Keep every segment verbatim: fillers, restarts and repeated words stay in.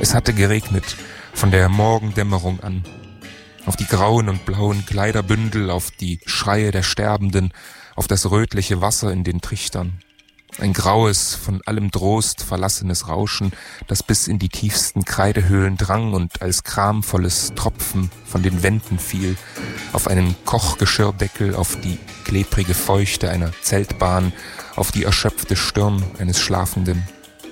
Es hatte geregnet, von der Morgendämmerung an. Auf die grauen und blauen Kleiderbündel, auf die Schreie der Sterbenden, auf das rötliche Wasser in den Trichtern. Ein graues, von allem Trost verlassenes Rauschen, das bis in die tiefsten Kreidehöhlen drang und als kramvolles Tropfen von den Wänden fiel, auf einen Kochgeschirrdeckel, auf die klebrige Feuchte einer Zeltbahn, auf die erschöpfte Stirn eines Schlafenden.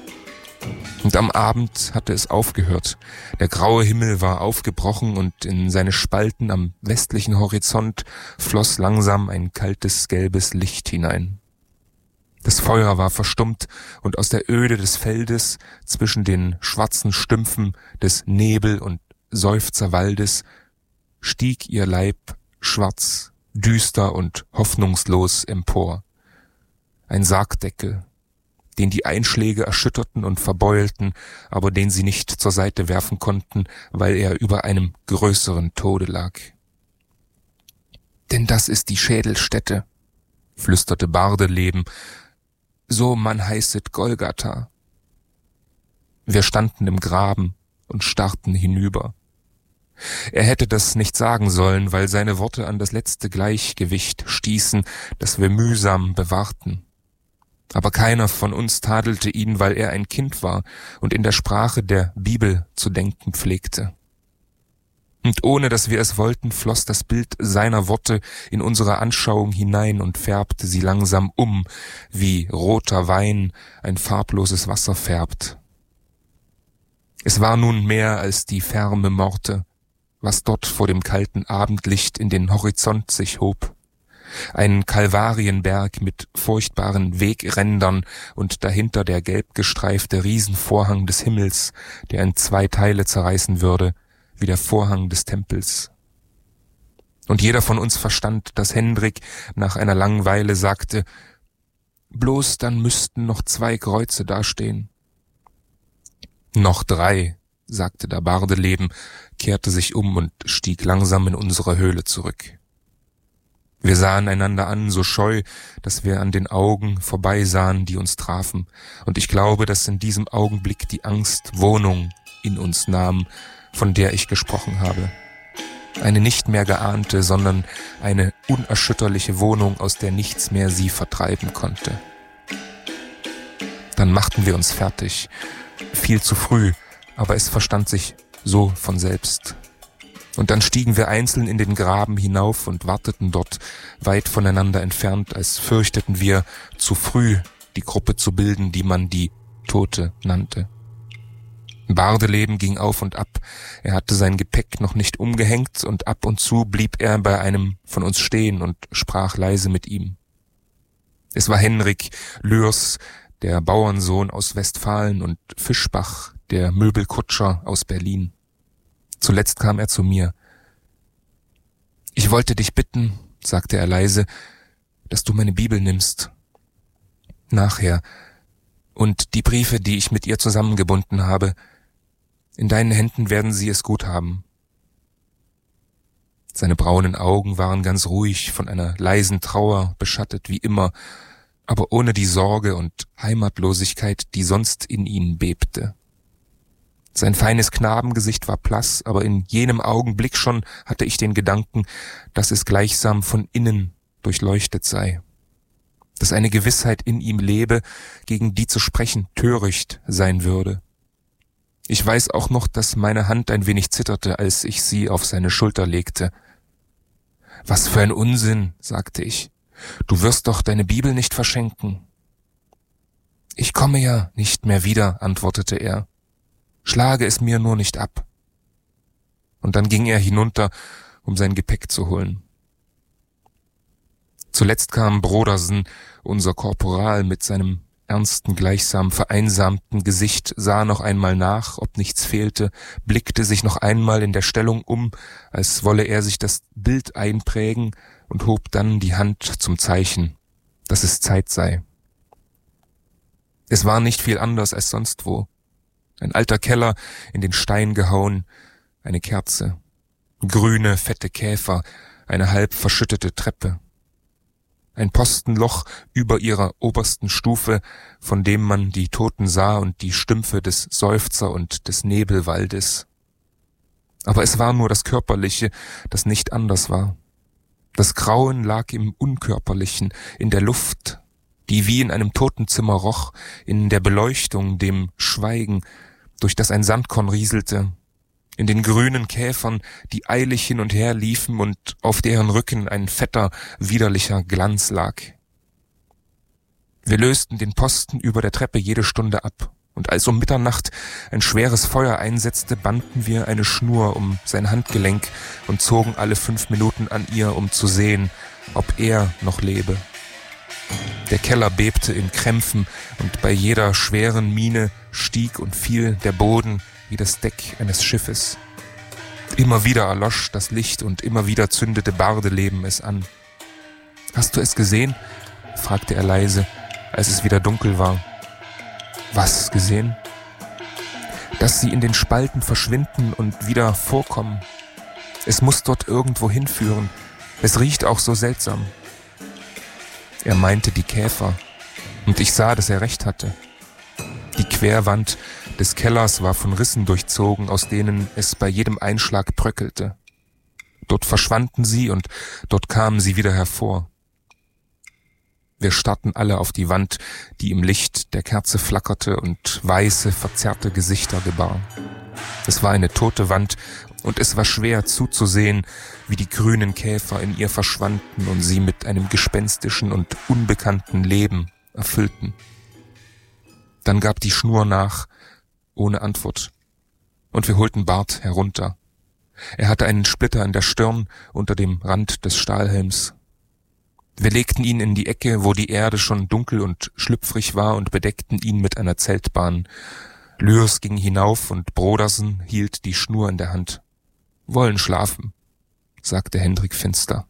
Und am Abend hatte es aufgehört. Der graue Himmel war aufgebrochen und in seine Spalten am westlichen Horizont floss langsam ein kaltes, gelbes Licht hinein. Das Feuer war verstummt und aus der Öde des Feldes, zwischen den schwarzen Stümpfen des Nebel- und Seufzerwaldes, stieg ihr Leib schwarz, düster und hoffnungslos empor. Ein Sargdeckel, den die Einschläge erschütterten und verbeulten, aber den sie nicht zur Seite werfen konnten, weil er über einem größeren Tode lag. »Denn das ist die Schädelstätte«, flüsterte Bardeleben, »so man heißet Golgatha.« Wir standen im Graben und starrten hinüber. Er hätte das nicht sagen sollen, weil seine Worte an das letzte Gleichgewicht stießen, das wir mühsam bewahrten. Aber keiner von uns tadelte ihn, weil er ein Kind war und in der Sprache der Bibel zu denken pflegte. Und ohne dass wir es wollten, floss das Bild seiner Worte in unsere Anschauung hinein und färbte sie langsam um, wie roter Wein ein farbloses Wasser färbt. Es war nun mehr als die ferme Morte, was dort vor dem kalten Abendlicht in den Horizont sich hob. Ein Kalvarienberg mit furchtbaren Wegrändern und dahinter der gelb gestreifte Riesenvorhang des Himmels, der in zwei Teile zerreißen würde, wie der Vorhang des Tempels. Und jeder von uns verstand, dass Hendrik nach einer langen Weile sagte, »Bloß dann müssten noch zwei Kreuze dastehen.« »Noch drei«, sagte der Bardeleben, kehrte sich um und stieg langsam in unsere Höhle zurück. Wir sahen einander an, so scheu, dass wir an den Augen vorbeisahen, die uns trafen, und ich glaube, dass in diesem Augenblick die Angst Wohnung in uns nahm, von der ich gesprochen habe. Eine nicht mehr geahnte, sondern eine unerschütterliche Wohnung, aus der nichts mehr sie vertreiben konnte. Dann machten wir uns fertig, viel zu früh, aber es verstand sich so von selbst. Und dann stiegen wir einzeln in den Graben hinauf und warteten dort, weit voneinander entfernt, als fürchteten wir, zu früh die Gruppe zu bilden, die man die Tote nannte. Bardeleben ging auf und ab, er hatte sein Gepäck noch nicht umgehängt und ab und zu blieb er bei einem von uns stehen und sprach leise mit ihm. Es war Henrik Lührs, der Bauernsohn aus Westfalen, und Fischbach, der Möbelkutscher aus Berlin. Zuletzt kam er zu mir. »Ich wollte dich bitten«, sagte er leise, »dass du meine Bibel nimmst. Nachher. Und die Briefe, die ich mit ihr zusammengebunden habe. In deinen Händen werden sie es gut haben.« Seine braunen Augen waren ganz ruhig, von einer leisen Trauer beschattet wie immer, aber ohne die Sorge und Heimatlosigkeit, die sonst in ihnen bebte. Sein feines Knabengesicht war blass, aber in jenem Augenblick schon hatte ich den Gedanken, dass es gleichsam von innen durchleuchtet sei, dass eine Gewissheit in ihm lebe, gegen die zu sprechen töricht sein würde. Ich weiß auch noch, dass meine Hand ein wenig zitterte, als ich sie auf seine Schulter legte. »Was für ein Unsinn«, sagte ich. »Du wirst doch deine Bibel nicht verschenken.« »Ich komme ja nicht mehr wieder«, antwortete er. »Schlage es mir nur nicht ab.« Und dann ging er hinunter, um sein Gepäck zu holen. Zuletzt kam Brodersen, unser Korporal, mit seinem ernsten, gleichsam vereinsamten Gesicht, sah noch einmal nach, ob nichts fehlte, blickte sich noch einmal in der Stellung um, als wolle er sich das Bild einprägen, und hob dann die Hand zum Zeichen, dass es Zeit sei. Es war nicht viel anders als sonst wo. Ein alter Keller, in den Stein gehauen, eine Kerze, grüne, fette Käfer, eine halb verschüttete Treppe. ein Postenloch über ihrer obersten Stufe, von dem man die Toten sah und die Stümpfe des Seufzer und des Nebelwaldes. Aber es war nur das Körperliche, das nicht anders war. Das Grauen lag im Unkörperlichen, in der Luft, die wie in einem Totenzimmer roch, in der Beleuchtung, dem Schweigen, durch das ein Sandkorn rieselte, in den grünen Käfern, die eilig hin und her liefen und auf deren Rücken ein fetter, widerlicher Glanz lag. Wir lösten den Posten über der Treppe jede Stunde ab, und als um Mitternacht ein schweres Feuer einsetzte, banden wir eine Schnur um sein Handgelenk und zogen alle fünf Minuten an ihr, um zu sehen, ob er noch lebe. Der Keller bebte in Krämpfen, und bei jeder schweren Miene stieg und fiel der Boden wie das Deck eines Schiffes. Immer wieder erlosch das Licht und immer wieder zündete Bardeleben es an. »Hast du es gesehen?« fragte er leise, als es wieder dunkel war. »Was gesehen?« »Dass sie in den Spalten verschwinden und wieder vorkommen. Es muss dort irgendwo hinführen. Es riecht auch so seltsam.« Er meinte die Käfer, und ich sah, dass er recht hatte. Die Querwand des Kellers war von Rissen durchzogen, aus denen es bei jedem Einschlag bröckelte. Dort verschwanden sie und dort kamen sie wieder hervor. Wir starrten alle auf die Wand, die im Licht der Kerze flackerte und weiße, verzerrte Gesichter gebar. Es war eine tote Wand, und es war schwer zuzusehen, wie die grünen Käfer in ihr verschwanden und sie mit einem gespenstischen und unbekannten Leben erfüllten. Dann gab die Schnur nach, ohne Antwort, und wir holten Bart herunter. Er hatte einen Splitter in der Stirn unter dem Rand des Stahlhelms. Wir legten ihn in die Ecke, wo die Erde schon dunkel und schlüpfrig war, und bedeckten ihn mit einer Zeltbahn. Lürs ging hinauf und Brodersen hielt die Schnur in der Hand. »Wollen schlafen«, sagte Hendrik finster.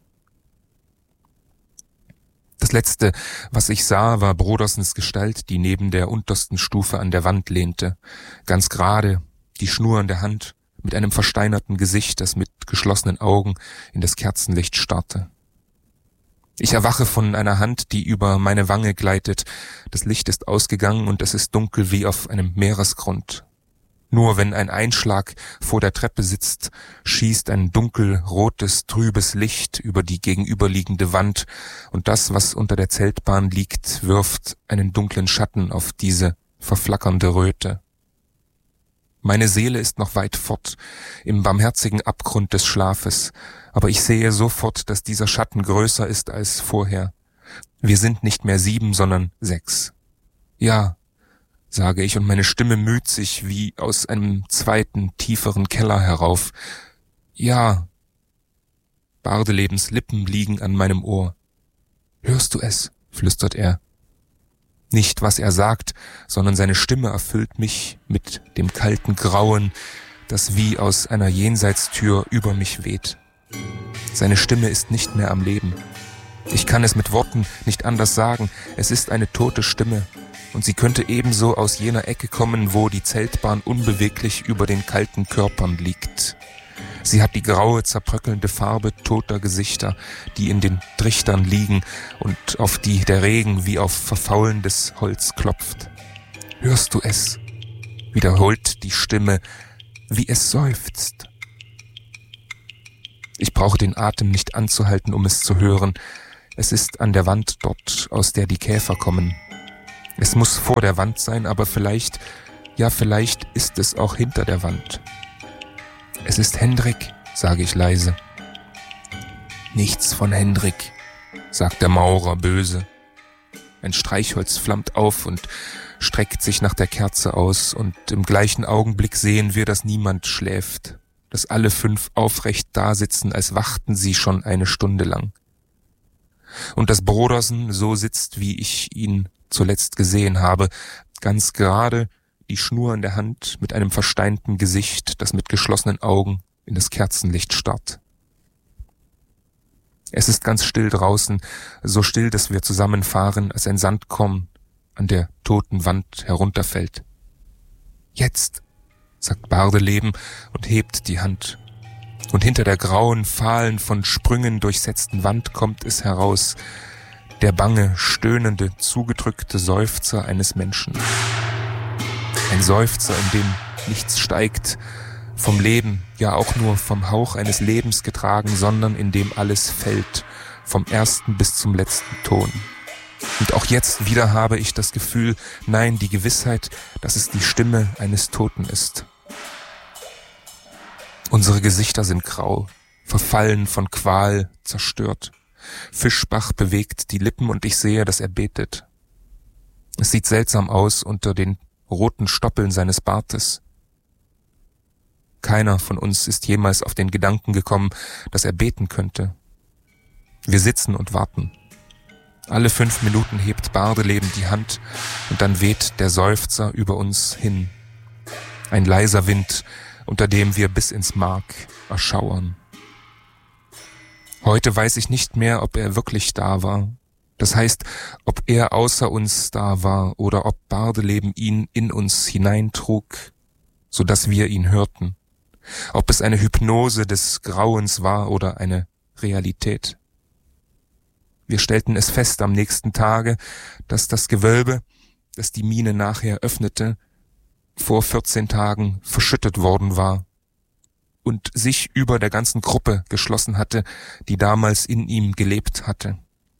Das Letzte, was ich sah, war Brodersens Gestalt, die neben der untersten Stufe an der Wand lehnte, ganz gerade, die Schnur in der Hand, mit einem versteinerten Gesicht, das mit geschlossenen Augen in das Kerzenlicht starrte. Ich erwache von einer Hand, die über meine Wange gleitet. Das Licht ist ausgegangen und es ist dunkel wie auf einem Meeresgrund. Nur wenn ein Einschlag vor der Treppe sitzt, schießt ein dunkelrotes, trübes Licht über die gegenüberliegende Wand, und das, was unter der Zeltbahn liegt, wirft einen dunklen Schatten auf diese verflackernde Röte. Meine Seele ist noch weit fort, im barmherzigen Abgrund des Schlafes, aber ich sehe sofort, dass dieser Schatten größer ist als vorher. Wir sind nicht mehr sieben, sondern sechs. Ja, sage ich, und meine Stimme müht sich wie aus einem zweiten, tieferen Keller herauf. Ja, Bardelebens Lippen liegen an meinem Ohr. »Hörst du es?« flüstert er. Nicht, was er sagt, sondern seine Stimme erfüllt mich mit dem kalten Grauen, das wie aus einer Jenseitstür über mich weht. Seine Stimme ist nicht mehr am Leben. Ich kann es mit Worten nicht anders sagen, es ist eine tote Stimme, und sie könnte ebenso aus jener Ecke kommen, wo die Zeltbahn unbeweglich über den kalten Körpern liegt. Sie hat die graue, zerbröckelnde Farbe toter Gesichter, die in den Trichtern liegen und auf die der Regen wie auf verfaulendes Holz klopft. »Hörst du es?« wiederholt die Stimme, wie es seufzt. Ich brauche den Atem nicht anzuhalten, um es zu hören. Es ist an der Wand dort, aus der die Käfer kommen. Es muss vor der Wand sein, aber vielleicht, ja vielleicht ist es auch hinter der Wand. »Es ist Hendrik«, sage ich leise. »Nichts von Hendrik«, sagt der Maurer böse. Ein Streichholz flammt auf und streckt sich nach der Kerze aus, und im gleichen Augenblick sehen wir, dass niemand schläft, dass alle fünf aufrecht dasitzen, als wachten sie schon eine Stunde lang. Und dass Brodersen so sitzt, wie ich ihn zuletzt gesehen habe, ganz gerade, die Schnur in der Hand, mit einem versteinten Gesicht, das mit geschlossenen Augen in das Kerzenlicht starrt. Es ist ganz still draußen, so still, dass wir zusammenfahren, als ein Sandkorn an der toten Wand herunterfällt. »Jetzt«, sagt Bardeleben und hebt die Hand. Und hinter der grauen, fahlen, von Sprüngen durchsetzten Wand kommt es heraus. der bange, stöhnende, zugedrückte Seufzer eines Menschen. Ein Seufzer, in dem nichts steigt, vom Leben, ja auch nur vom Hauch eines Lebens getragen, sondern in dem alles fällt, vom ersten bis zum letzten Ton. Und auch jetzt wieder habe ich das Gefühl, nein, die Gewissheit, dass es die Stimme eines Toten ist. Unsere Gesichter sind grau, verfallen von Qual, zerstört. Fischbach bewegt die Lippen und ich sehe, dass er betet. Es sieht seltsam aus unter den roten Stoppeln seines Bartes. Keiner von uns ist jemals auf den Gedanken gekommen, dass er beten könnte. Wir sitzen und warten. Alle fünf Minuten hebt Bardeleben die Hand und dann weht der Seufzer über uns hin. Ein leiser Wind, unter dem wir bis ins Mark erschauern. Heute weiß ich nicht mehr, ob er wirklich da war. Das heißt, ob er außer uns da war oder ob Bardeleben ihn in uns hineintrug, so dass wir ihn hörten. Ob es eine Hypnose des Grauens war oder eine Realität. Wir stellten es fest am nächsten Tage, dass das Gewölbe, das die Mine nachher öffnete, vor vierzehn Tagen verschüttet worden war und sich über der ganzen Gruppe geschlossen hatte, die damals in ihm gelebt hatte.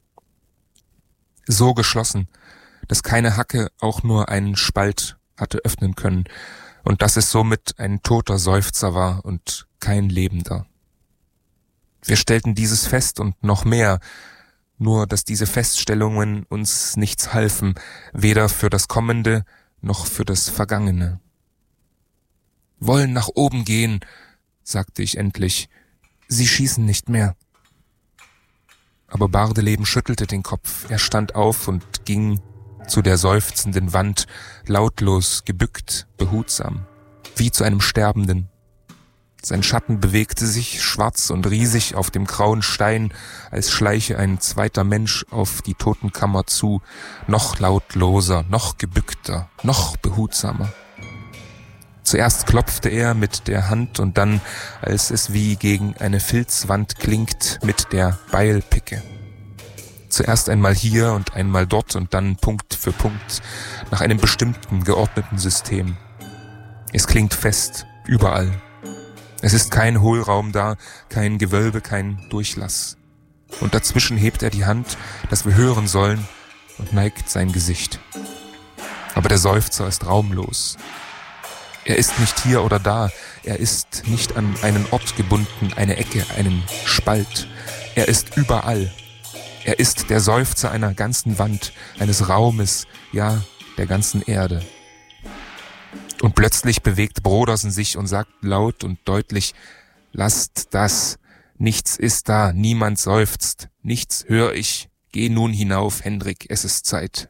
So geschlossen, dass keine Hacke auch nur einen Spalt hatte öffnen können und dass es somit ein toter Seufzer war und kein lebender. Wir stellten dieses fest und noch mehr, nur dass diese Feststellungen uns nichts halfen, weder für das Kommende noch für das Vergangene. »Wollen nach oben gehen«, sagte ich endlich. »Sie schießen nicht mehr.« Aber Bardeleben schüttelte den Kopf. Er stand auf und ging zu der seufzenden Wand, lautlos, gebückt, behutsam, wie zu einem Sterbenden. Sein Schatten bewegte sich, schwarz und riesig, auf dem grauen Stein, als schleiche ein zweiter Mensch auf die Totenkammer zu, noch lautloser, noch gebückter, noch behutsamer. Zuerst klopfte er mit der Hand und dann, als es wie gegen eine Filzwand klingt, mit der Beilpicke. Zuerst einmal hier und einmal dort und dann Punkt für Punkt, nach einem bestimmten, geordneten System. Es klingt fest, überall. Es ist kein Hohlraum da, kein Gewölbe, kein Durchlass. Und dazwischen hebt er die Hand, dass wir hören sollen, und neigt sein Gesicht. Aber der Seufzer ist raumlos. Er ist nicht hier oder da, er ist nicht an einen Ort gebunden, eine Ecke, einen Spalt. Er ist überall. Er ist der Seufzer einer ganzen Wand, eines Raumes, ja, der ganzen Erde. Und plötzlich bewegt Brodersen sich und sagt laut und deutlich, »Lasst das, nichts ist da, niemand seufzt, nichts hör ich, geh nun hinauf, Hendrik, es ist Zeit.«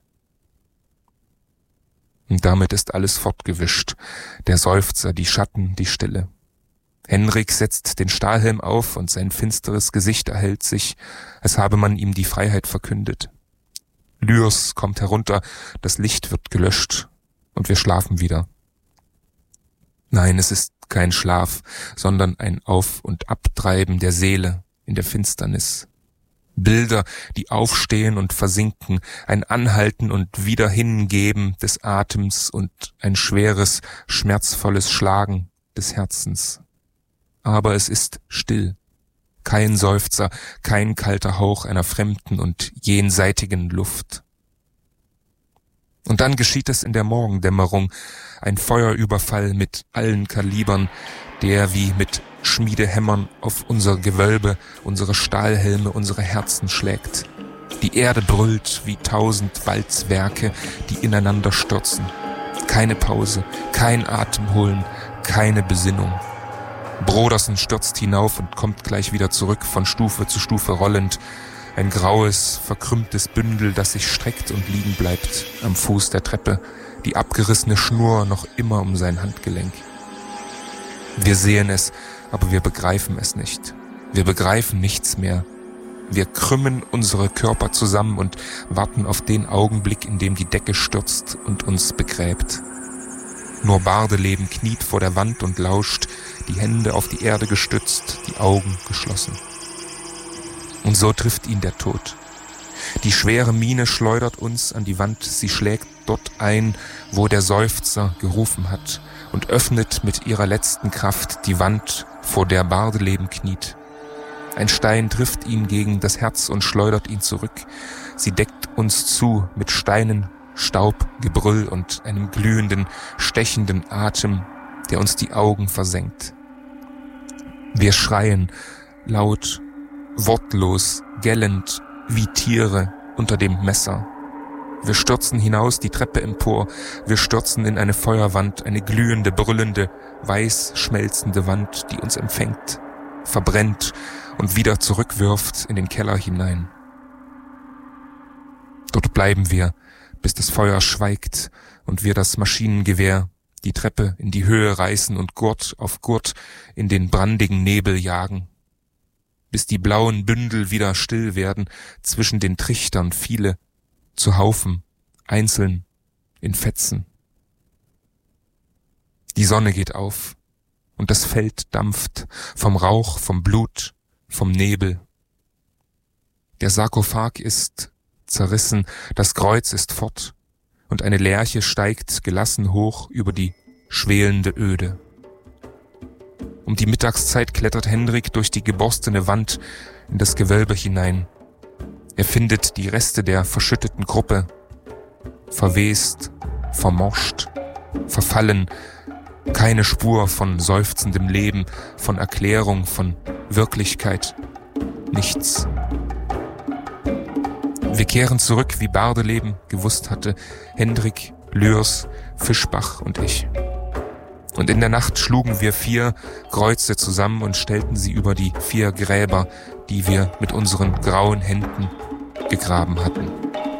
Und damit ist alles fortgewischt, der Seufzer, die Schatten, die Stille. Henrik setzt den Stahlhelm auf und sein finsteres Gesicht erhellt sich, als habe man ihm die Freiheit verkündet. Lyrs kommt herunter, das Licht wird gelöscht und wir schlafen wieder. Nein, es ist kein Schlaf, sondern ein Auf- und Abtreiben der Seele in der Finsternis. Bilder, die aufstehen und versinken, ein Anhalten und Wiederhingeben des Atems und ein schweres, schmerzvolles Schlagen des Herzens. Aber es ist still. Kein Seufzer, kein kalter Hauch einer fremden und jenseitigen Luft. Und dann geschieht es in der Morgendämmerung, ein Feuerüberfall mit allen Kalibern, der wie mit Schmiedehämmern auf unser Gewölbe, unsere Stahlhelme, unsere Herzen schlägt. Die Erde brüllt wie tausend Walzwerke, die ineinander stürzen. Keine Pause, kein Atemholen, keine Besinnung. Brodersen stürzt hinauf und kommt gleich wieder zurück, von Stufe zu Stufe rollend. Ein graues, verkrümmtes Bündel, das sich streckt und liegen bleibt am Fuß der Treppe, die abgerissene Schnur noch immer um sein Handgelenk. Wir sehen es, aber wir begreifen es nicht. Wir begreifen nichts mehr. Wir krümmen unsere Körper zusammen und warten auf den Augenblick, in dem die Decke stürzt und uns begräbt. Nur Bardeleben kniet vor der Wand und lauscht, die Hände auf die Erde gestützt, die Augen geschlossen. Und so trifft ihn der Tod. Die schwere Mine schleudert uns an die Wand, sie schlägt dort ein, wo der Seufzer gerufen hat, und öffnet mit ihrer letzten Kraft die Wand, vor der Bardeleben kniet. Ein Stein trifft ihn gegen das Herz und schleudert ihn zurück. Sie deckt uns zu mit Steinen, Staub, Gebrüll und einem glühenden, stechenden Atem, der uns die Augen versenkt. Wir schreien, laut, wortlos, gellend, wie Tiere unter dem Messer. Wir stürzen hinaus die Treppe empor, wir stürzen in eine Feuerwand, eine glühende, brüllende, weiß schmelzende Wand, die uns empfängt, verbrennt und wieder zurückwirft in den Keller hinein. Dort bleiben wir, bis das Feuer schweigt und wir das Maschinengewehr, die Treppe in die Höhe reißen und Gurt auf Gurt in den brandigen Nebel jagen. Bis die blauen Bündel wieder still werden, zwischen den Trichtern viele, zu Haufen, einzeln, in Fetzen. Die Sonne geht auf und das Feld dampft vom Rauch, vom Blut, vom Nebel. Der Sarkophag ist zerrissen, das Kreuz ist fort und eine Lerche steigt gelassen hoch über die schwelende Öde. Um die Mittagszeit klettert Hendrik durch die geborstene Wand in das Gewölbe hinein. Er findet die Reste der verschütteten Gruppe, verwest, vermorscht, verfallen, keine Spur von seufzendem Leben, von Erklärung, von Wirklichkeit, nichts. Wir kehren zurück, wie Bardeleben gewusst hatte, Hendrik, Lührs, Fischbach und ich. Und in der Nacht schlugen wir vier Kreuze zusammen und stellten sie über die vier Gräber, die wir mit unseren grauen Händen gegraben hatten.